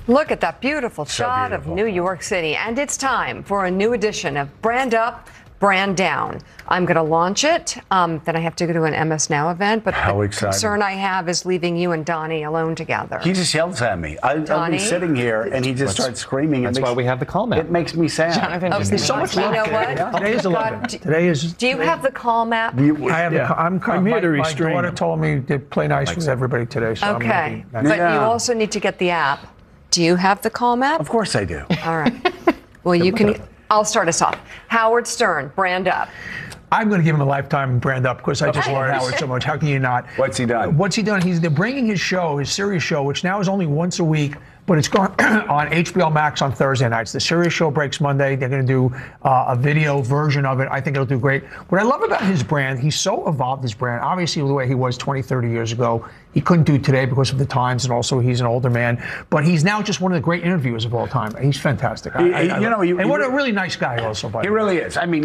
Look at that beautiful shot of New York City. And it's time for a new edition of Brand Up, Brand Down. I'm going to launch it. Then I have to go to an MS Now event. But the concern I have is leaving you and Donnie alone together. He just yells at me. I'll be sitting here and he just starts screaming. That's why we have the call map. It makes me sad. Jonathan, there's so much. You know what? Today is 11. Today is. Do you have the call map? I have. I'm here to restrain. My daughter told me to play nice with everybody today. So okay, but you also need to get the app. Do you have the call map? Of course I do. All right. Well, you can. I'll start us off. Howard Stern, Brand Up. I'm going to give him a lifetime Brand Up because I just love Howard so much. How can you not? What's he done? They're bringing his show, his Sirius show, which now is only once a week, but it's going on HBO Max on Thursday nights. The Sirius show breaks Monday. They're going to do a video version of it. I think it'll do great. What I love about his brand, he's so evolved his brand. Obviously, the way he was 20, 30 years ago, he couldn't do today because of the times, and also he's an older man. But he's now just one of the great interviewers of all time. He's fantastic. And what a really nice guy also, by the way. He really is. I mean,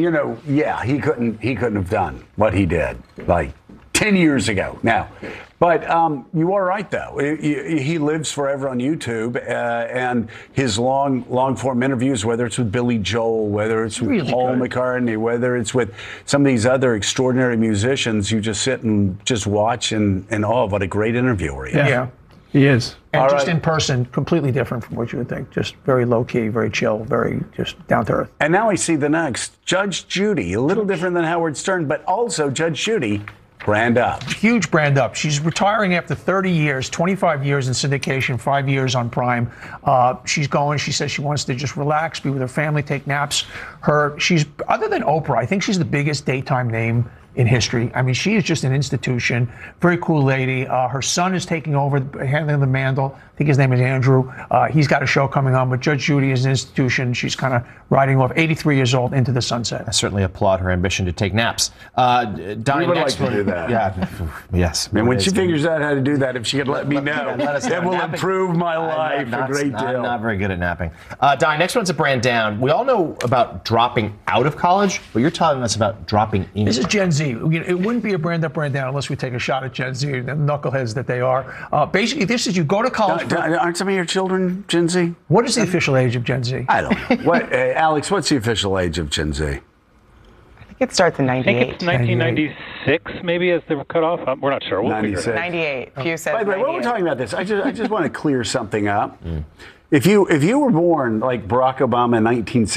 he couldn't have done what he did like 10 years ago now. But you are right, though. He lives forever on YouTube, and his long-form interviews, whether it's with Billy Joel, whether it's with Paul McCartney, whether it's with some of these other extraordinary musicians, you just sit and just watch and awe of what a great interviewer he is. Yeah, he is. And just in person, completely different from what you would think. Just very low-key, very chill, very just down-to-earth. And now I see the next, Judge Judy, a little different than Howard Stern, but also Judge Judy. Brand Up. Huge Brand Up. She's retiring after 30 years, 25 years in syndication, 5 years on Prime. She says she wants to just relax, be with her family, take naps. She's, other than Oprah, I think she's the biggest daytime name in history. I mean, she is just an institution. Very cool lady. Her son is taking over, handling the mantle. I think his name is Andrew. He's got a show coming on, but Judge Judy is an institution. She's kind of riding off, 83 years old, into the sunset. I certainly applaud her ambition to take naps. Donnie, would like to do that. Yeah. Yes. And when she figures out how to do that, if she could let me know, that will improve my life a great deal. I'm not very good at napping. Donnie, next one's a Brand Down. We all know about dropping out of college, but you're telling us about dropping in. This is Gen Z. It wouldn't be a Brand Up, Brand Down unless we take a shot at Gen Z, the knuckleheads that they are. Basically, this is you go to college. Aren't some of your children Gen Z? What is the official age of Gen Z? I don't know. Alex, what's the official age of Gen Z? I think it starts in 98. I think it's 1996, maybe, as the cutoff. We're not sure. We'll 96. 98. Pew says By the way, while we're talking about this, I just want to clear something up. If you were born like Barack Obama in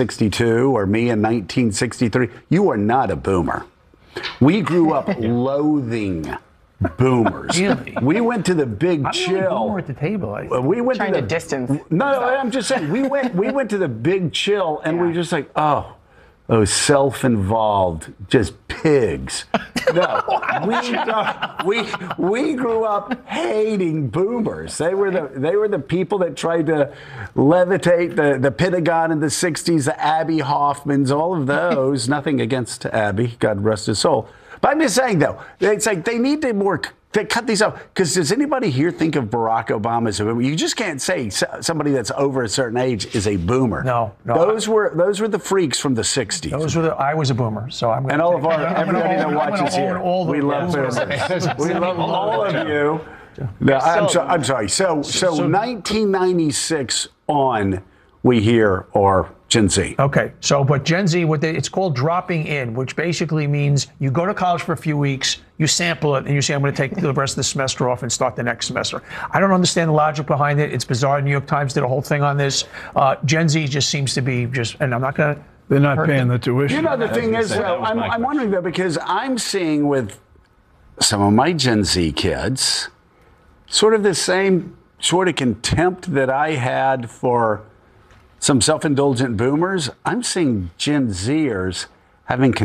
1962 or me in 1963, you are not a boomer. We grew up loathing boomers. Really? We went to the big I'm chill. The only boomer at the table. We went trying to distance. No, I'm just saying we went to the big chill and we were just like, those self-involved, just pigs. No, we grew up hating boomers. They were the people that tried to levitate the Pentagon in the 60s, the Abby Hoffmans, all of those. Nothing against Abby, God rest his soul. But I'm just saying, though, it's like they need to cut these out. Because does anybody here think of Barack Obama as a boomer? You just can't say somebody that's over a certain age is a boomer. No. Those were the freaks from the 60s. I was a boomer, so I'm going to. And everybody that watches here, we love boomers. We love all of you. No, I'm sorry. So 1996 on, we hear are Gen Z. Okay, but Gen Z, it's called dropping in, which basically means you go to college for a few weeks, you sample it, and you say, I'm going to take the rest of the semester off and start the next semester. I don't understand the logic behind it. It's bizarre. New York Times did a whole thing on this. Gen Z just seems to be and I'm not going to. They're not paying the tuition. The thing is, though, I'm wondering, though, because I'm seeing with some of my Gen Z kids sort of the same sort of contempt that I had for some self-indulgent boomers. I'm seeing Gen Zers having